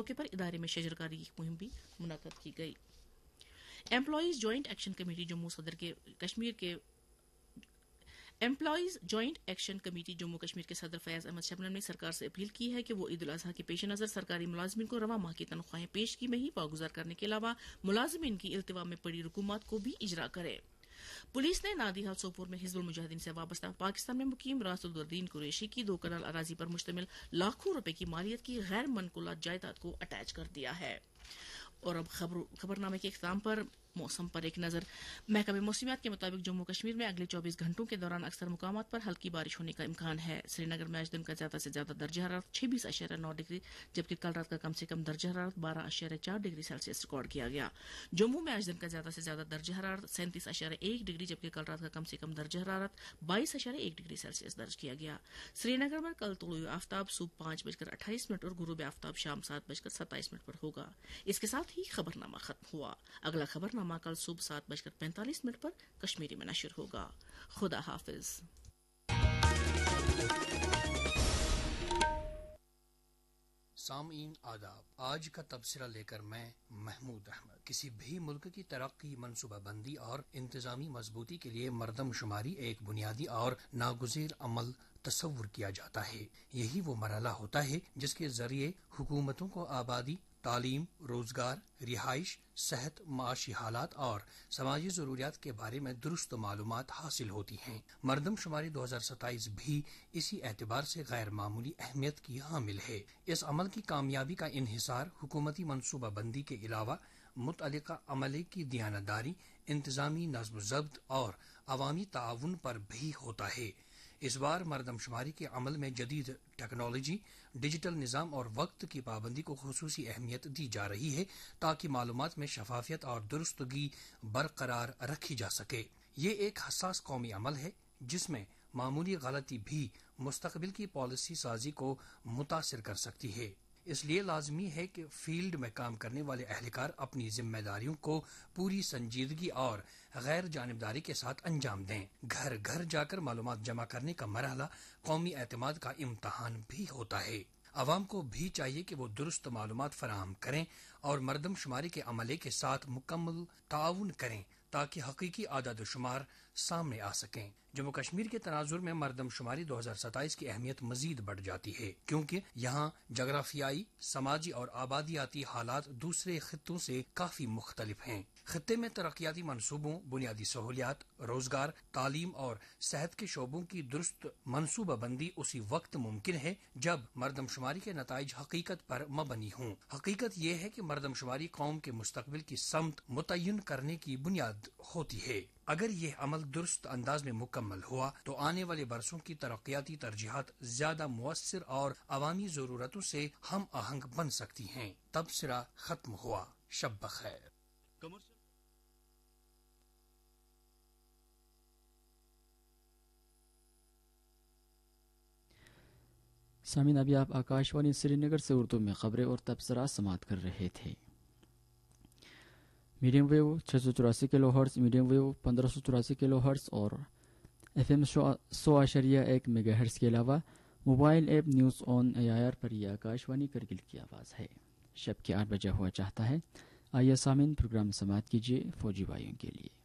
موقع پر ادارے میں شجرکاری کی مہم بھی منعقد کی گئی. Employees joint action committee Jammu صدر کے کشمیر کے employees joint action committee Jammu Kashmir کے صدر فیاض احمد شبنم نے سرکار سے اپیل کی ہے کہ وہ عید الاضحیٰ کے پیش نظر سرکاری ملازمین کو رواں ماہ کی تنخواہیں پیشگی میں ہی واگزار کرنے کے علاوہ ملازمین کی التوا میں پڑی رکومات کو بھی اجرا کرے. پولیس نے نادی حال سوپور میں حزب المجاہدین سے وابستہ پاکستان میں مقیم راس الدین قریشی کی 2 کنال اراضی پر مشتمل لاکھوں روپے کی مالیت کی غیر منقولہ جائیداد کو اٹیچ کر دیا ہے. اور اب خبرنامے کے اختتام پر موسم پر ایک نظر. محکمہ موسمیات کے مطابق جموں کشمیر میں اگلے 24 گھنٹوں کے دوران اکثر مقامات پر ہلکی بارش ہونے کا امکان ہے. سری نگر میں آج دن کا زیادہ سے زیادہ درجہ حرارت 26.9 ڈگری جبکہ کل رات کا کم سے کم درجہ حرارت 12.4 ڈگری سیلسیس ریکارڈ کیا گیا. جموں میں آج دن کا زیادہ سے زیادہ درجہ حرارت 37.1 ڈگری جبکہ کل رات کا کم سے کم درجہ حرارت 22.1 ڈگری سیلسیس درج کیا گیا. سری نگر میں کل طلوع آفتاب صبح 5:28 اور غروب آفتاب شام 7:27 پر ہوگا. اس کے ساتھ ہی خبرنامہ ختم ہوا. اگلا خبرنامہ کل صبح 7:45 پر کشمیری میں نشر ہوگا. خدا حافظ. سامعین آداب. آج کا تبصرہ لے کر میں محمود احمد. کسی بھی ملک کی ترقی، منصوبہ بندی اور انتظامی مضبوطی کے لیے مردم شماری ایک بنیادی اور ناگزیر عمل تصور کیا جاتا ہے. یہی وہ مرحلہ ہوتا ہے جس کے ذریعے حکومتوں کو آبادی، تعلیم، روزگار، رہائش، صحت، معاشی حالات اور سماجی ضروریات کے بارے میں درست معلومات حاصل ہوتی ہیں. مردم شماری 2027 بھی اسی اعتبار سے غیر معمولی اہمیت کی حامل ہے. اس عمل کی کامیابی کا انحصار حکومتی منصوبہ بندی کے علاوہ متعلقہ عملے کی دیانتداری، انتظامی نظم و ضبط اور عوامی تعاون پر بھی ہوتا ہے. اس بار مردم شماری کے عمل میں جدید ٹیکنالوجی، ڈیجیٹل نظام اور وقت کی پابندی کو خصوصی اہمیت دی جا رہی ہے تاکہ معلومات میں شفافیت اور درستگی برقرار رکھی جا سکے. یہ ایک حساس قومی عمل ہے جس میں معمولی غلطی بھی مستقبل کی پالیسی سازی کو متاثر کر سکتی ہے. اس لیے لازمی ہے کہ فیلڈ میں کام کرنے والے اہلکار اپنی ذمہ داریوں کو پوری سنجیدگی اور غیر جانبداری کے ساتھ انجام دیں. گھر گھر جا کر معلومات جمع کرنے کا مرحلہ قومی اعتماد کا امتحان بھی ہوتا ہے. عوام کو بھی چاہیے کہ وہ درست معلومات فراہم کریں اور مردم شماری کے عملے کے ساتھ مکمل تعاون کریں تاکہ حقیقی اعداد و شمار سامنے آ سکیں. جموں کشمیر کے تناظر میں مردم شماری 2027 کی اہمیت مزید بڑھ جاتی ہے کیونکہ یہاں جغرافیائی، سماجی اور آبادیاتی حالات دوسرے خطوں سے کافی مختلف ہیں. خطے میں ترقیاتی منصوبوں، بنیادی سہولیات، روزگار، تعلیم اور صحت کے شعبوں کی درست منصوبہ بندی اسی وقت ممکن ہے جب مردم شماری کے نتائج حقیقت پر مبنی ہوں. حقیقت یہ ہے کہ مردم شماری قوم کے مستقبل کی سمت متعین کرنے کی بنیاد ہوتی ہے. اگر یہ عمل درست انداز میں مکمل ہوا تو آنے والے برسوں کی ترقیاتی ترجیحات زیادہ مؤثر اور عوامی ضرورتوں سے ہم آہنگ بن سکتی ہیں. تبصرہ ختم ہوا. شب بخیر. سامعین، ابھی آپ آکاشوانی سری نگر سے اردو میں خبریں اور تبصرہ سماعت کر رہے تھے. میڈیم ویو 684 کلو ہرٹز، میڈیم ویو 1584 کلو ہرٹز اور FM 100.1 میگا ہرٹز کے علاوہ mobile app news on AIR پر یہ آکاشوانی کرگل کی آواز ہے. شب کے 8 بجے ہوا چاہتا ہے. آئیے سامعین، پروگرام سماعت کیجیے فوجی بھائیوں کے لیے.